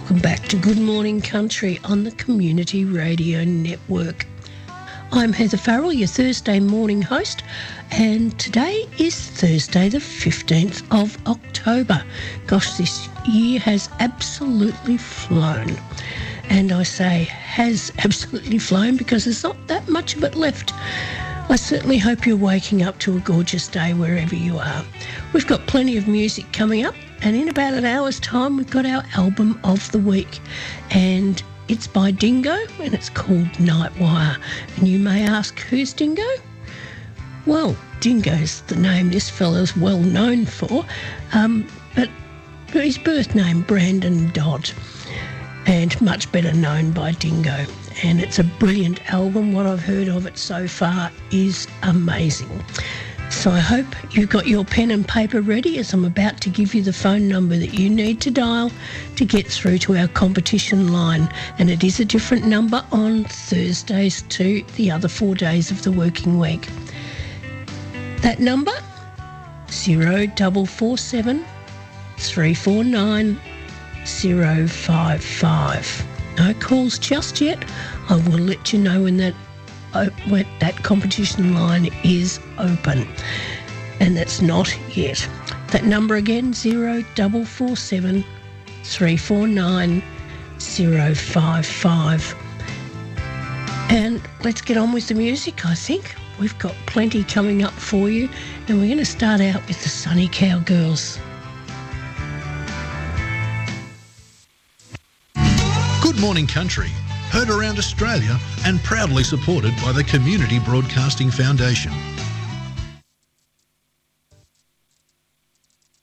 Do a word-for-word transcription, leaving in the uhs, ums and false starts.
Welcome back to Good Morning Country on the Community Radio Network. I'm Heather Farrell, your Thursday morning host, and today is Thursday the fifteenth of October. Gosh, this year has absolutely flown. And I say has absolutely flown because there's not that much of it left. I certainly hope you're waking up to a gorgeous day wherever you are. We've got plenty of music coming up, and in about an hour's time we've got our album of the week, and it's by Dingo and it's called Nightwire. And you may ask, who's Dingo? Well, Dingo's the name this fella's well known for, um, but his birth name Brandon Dodd, and much better known by Dingo. And it's a brilliant album. What I've heard of it so far is amazing. So I hope you've got your pen and paper ready, as I'm about to give you the phone number that you need to dial to get through to our competition line. And it is a different number on Thursdays to the other four days of the working week. That number, zero double four seven three four nine zero five five. No calls just yet. I will let you know when that uh, when that competition line is open, and that's not yet. That number again, zero double four seven three four nine zero five five. And let's get on with the music. I think we've got plenty coming up for you, and we're going to start out with the Sunny Cowgirls. Good Morning Country, heard around Australia and proudly supported by the Community Broadcasting Foundation.